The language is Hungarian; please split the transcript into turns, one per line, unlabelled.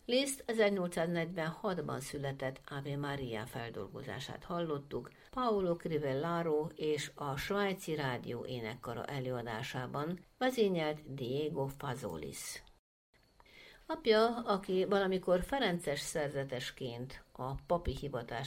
Liszt 1846-ban született Ave Maria feldolgozását hallottuk Paolo Crivellaro és a Svájci Rádió énekkara előadásában, vezényelt Diego Fazolis. Apja, aki valamikor ferences szerzetesként a papi hivatás